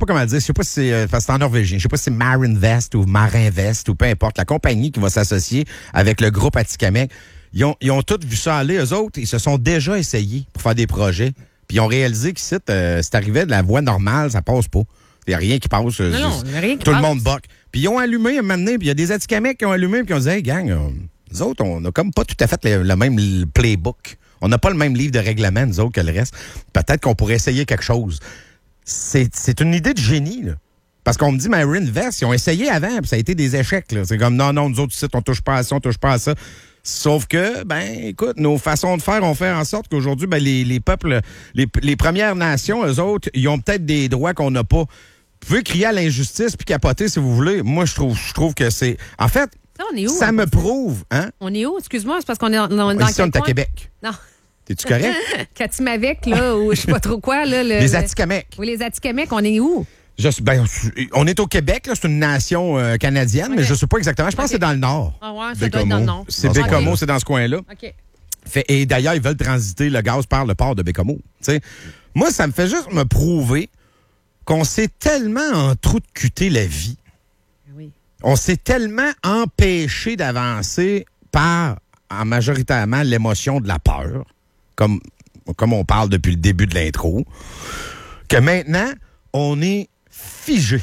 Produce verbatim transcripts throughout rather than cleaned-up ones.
pas comment dire, je sais pas si c'est, parce que c'est en norvégien, je sais pas si c'est Marinvest ou Marinvest ou peu importe, la compagnie qui va s'associer avec le groupe Atikamekw, ils ont, ils ont tous vu ça aller, eux autres, ils se sont déjà essayés pour faire des projets, puis ils ont réalisé qu'ici, euh, c'est arrivé de la voie normale, ça passe pas. Il n'y a rien qui passe. Non, non, il y a rien qui tout passe. le monde boque. Puis ils ont allumé un moment donné, puis il y a des Atikamekw qui ont allumé, puis ils ont dit, hey, gang, euh, nous autres, on n'a comme pas tout à fait le, le même playbook. On n'a pas le même livre de règlement, nous autres, que le reste. Peut-être qu'on pourrait essayer quelque chose. C'est, c'est une idée de génie, là. Parce qu'on me dit, Marinvest, ils ont essayé avant, puis ça a été des échecs, là. C'est comme, non, non, nous autres, ici, on touche pas à ça, on touche pas à ça. Sauf que, ben, écoute, nos façons de faire ont fait en sorte qu'aujourd'hui, ben, les, les peuples, les, les Premières Nations, eux autres, ils ont peut-être des droits qu'on n'a pas. Vous pouvez crier à l'injustice puis capoter si vous voulez. Moi, je trouve, je trouve que c'est... En fait, ça, on est où, ça hein, me prouve... Hein? On est où? Excuse-moi, c'est parce qu'on est dans, dans, dans Ici, on est à coin? Québec. Non. T'es-tu correct? Katimavik, là, ou je sais pas trop quoi. Là, le, les Atikamekw. Oui, les Atikamekw, on est où? Je, ben, on est au Québec, là, c'est une nation euh, canadienne, okay. mais je ne sais pas exactement. Je pense okay. que c'est dans le nord. Ah ouais, ça doit être dans le nord. C'est Bécomo, okay. c'est dans ce coin-là. OK. Fait, et d'ailleurs, ils veulent transiter le gaz par le port de Bécomo. T'sais. Moi, ça me fait juste me prouver qu'on s'est tellement entroucuté la vie. Oui. On s'est tellement empêché d'avancer par, en majoritairement, l'émotion de la peur, comme, comme on parle depuis le début de l'intro, que maintenant, on est figé.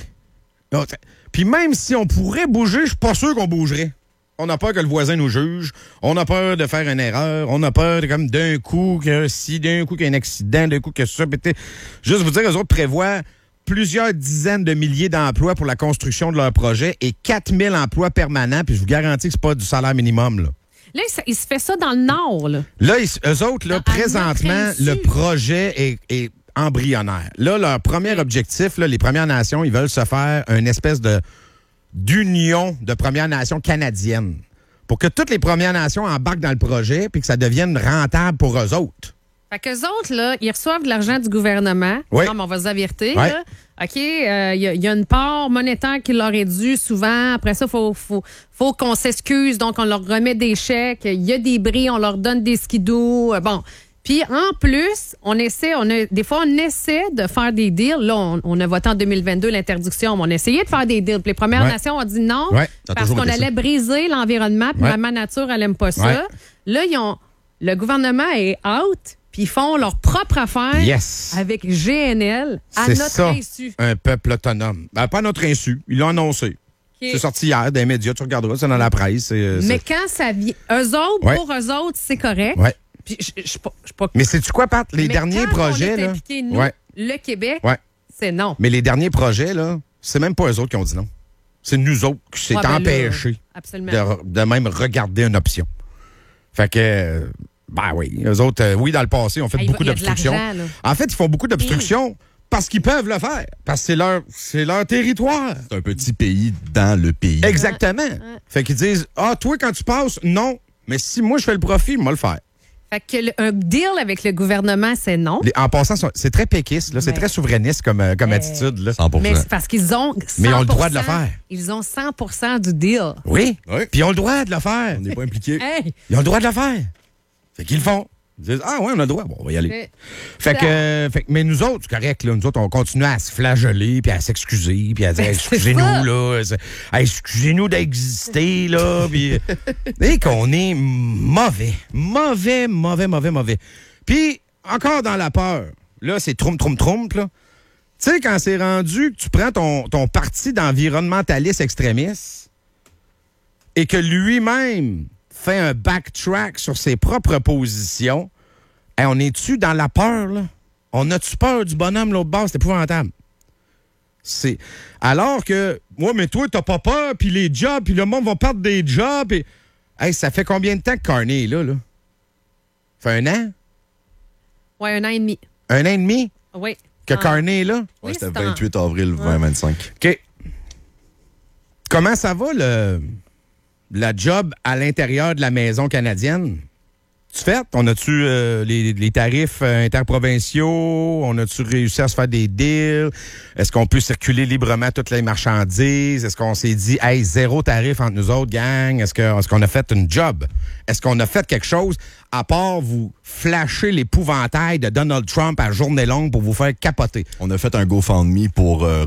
Puis même si on pourrait bouger, je suis pas sûr qu'on bougerait. On a peur que le voisin nous juge. On a peur de faire une erreur. On a peur de, comme d'un coup que si, d'un coup qu'il y a un accident, d'un coup que ça. Juste vous dire, eux autres prévoient plusieurs dizaines de milliers d'emplois pour la construction de leur projet et quatre mille emplois permanents. Puis je vous garantis que c'est pas du salaire minimum, là. Là, il se fait ça dans le Nord, là. Là, ils, eux autres, là, dans, présentement, le projet est, est embryonnaire. Là, leur premier objectif, là, les Premières Nations, ils veulent se faire une espèce de d'union de Premières Nations canadiennes pour que toutes les Premières Nations embarquent dans le projet puis que ça devienne rentable pour eux autres. Fait qu'eux autres, là, ils reçoivent de l'argent du gouvernement. Oui. Non, mais on va se avertir. Oui. Là. OK, il euh, y, y a une part monétaire qui leur est due souvent. Après ça, il faut, faut, faut qu'on s'excuse. Donc, on leur remet des chèques. Il y a des bris, on leur donne des skidoo. Bon. Puis, en plus, on essaie, on a, des fois, on essaie de faire des deals. Là, on, on a voté en deux mille vingt-deux l'interdiction, mais on a essayé de faire des deals. Puis les Premières ouais. Nations ont dit non ouais, parce qu'on allait ça. briser l'environnement, puis ouais. Maman Nature, elle n'aime pas ça. Ouais. Là, ils ont, le gouvernement est out, puis ils font leur propre affaire yes. avec G N L à c'est notre ça, insu. Un peuple autonome. Ben, pas à notre insu. Ils l'ont annoncé. Okay. C'est sorti hier dans les médias, tu regarderas, c'est dans la presse. C'est, mais c'est... quand ça vient, eux autres, ouais. pour eux autres, c'est correct. Ouais. Puis, je, je, je, je, pas... Mais sais-tu quoi, Pat? Les mais derniers quand projets. On est là, impliqués, nous, ouais. le Québec, ouais. c'est non. Mais les derniers projets, là, c'est même pas eux autres qui ont dit non. C'est nous autres qui s'est ouais, ben empêchés de, de même regarder une option. Fait que, ben oui, eux autres, euh, oui, dans le passé, ont fait hey, beaucoup d'obstructions. En fait, ils font beaucoup d'obstructions. Mmh. Parce qu'ils peuvent le faire. Parce que c'est leur, c'est leur territoire. C'est un petit pays dans le pays. Exactement. Ouais. Fait qu'ils disent, ah, toi, quand tu passes, non. Mais si moi, je fais le profit, moi le faire. Fait que le, un deal avec le gouvernement, c'est non. Les, en passant, c'est très péquiste, là, c'est très souverainiste comme, comme mais, attitude. Là. cent pour cent. Mais c'est parce qu'ils ont cent pour cent. Mais ils ont le droit de le faire. Ils ont cent pour cent du deal. Oui. oui. Puis ils ont le droit de le faire. On n'est pas impliqués. Hey. Ils ont le droit de le faire. Fait qu'ils le font. Ils disent, ah ouais, on a le droit. Bon, on va y aller. Mais, fait, que, euh, fait que, mais nous autres, c'est correct, là. Nous autres, on continue à se flageller, puis à s'excuser, puis à dire, excusez-nous, là. Excusez-nous d'exister, là. Puis, et qu'on est mauvais. Mauvais, mauvais, mauvais, mauvais. Puis, encore dans la peur. Là, c'est troum, troum, troum, là. Tu sais, quand c'est rendu que tu prends ton, ton parti d'environnementaliste extrémiste et que lui-même fait un backtrack sur ses propres positions, hey, on est-tu dans la peur, là? On a-tu peur du bonhomme, l'autre bord? C'est épouvantable. C'est... Alors que, ouais, mais toi, t'as pas peur, puis les jobs, puis le monde va perdre des jobs. Et... Hey, ça fait combien de temps que Carney est là, là? Ça fait un an? Oui, un an et demi. Un an et demi? Oui. Que ah. Carney est là? Ouais, oui, c'était le vingt-huit avril vingt vingt-cinq. OK. Comment ça va, le... la job à l'intérieur de la maison canadienne? Tu fais? On a-tu euh, les, les tarifs euh, interprovinciaux? On a-tu réussi à se faire des deals? Est-ce qu'on peut circuler librement toutes les marchandises? Est-ce qu'on s'est dit, hey, zéro tarif entre nous autres, gang? Est-ce, que, est-ce qu'on a fait une job? Est-ce qu'on a fait quelque chose à part vous flasher l'épouvantail de Donald Trump à journée longue pour vous faire capoter? On a fait un GoFundMe pour euh,